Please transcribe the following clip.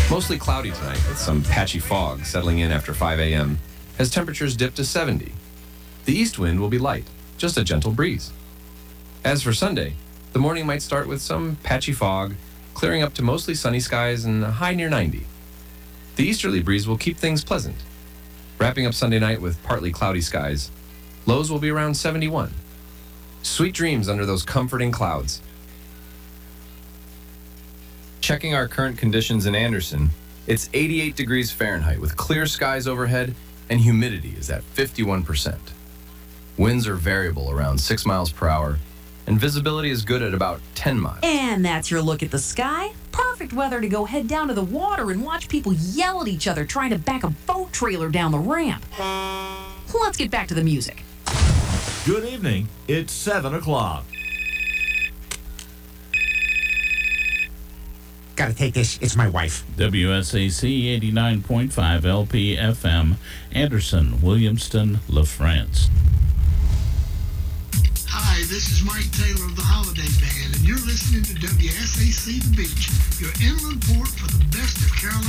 Mostly cloudy tonight with some patchy fog settling in after 5 a.m. as temperatures dip to 70. The east wind will be light, just a gentle breeze. As for Sunday, the morning might start with some patchy fog, clearing up to mostly sunny skies and a high near 90. The easterly breeze will keep things pleasant. Wrapping up Sunday night with partly cloudy skies, lows will be around 71. Sweet dreams under those comforting clouds. Checking our current conditions in Anderson, it's 88 degrees Fahrenheit with clear skies overhead and humidity is at 51%. Winds are variable around 6 miles per hour and visibility is good at about 10 miles. And that's your look at the sky. Perfect weather to go head down to the water and watch people yell at each other trying to back a boat trailer down the ramp. Let's get back to the music. Good evening. It's 7 o'clock. Gotta take this. It's my wife. WSAC 89.5 LP-FM, Anderson, Williamston, LaFrance. Hi, this is Mike Taylor of the Holiday Band, and you're listening to WSAC The Beach, your inland port for the best of Carolina.